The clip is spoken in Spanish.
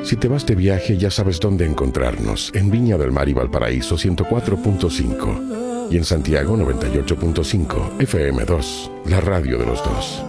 Si te vas de viaje, ya sabes dónde encontrarnos. En Viña del Mar y Valparaíso 104.5 y en Santiago 98.5 FM2, la radio de los dos.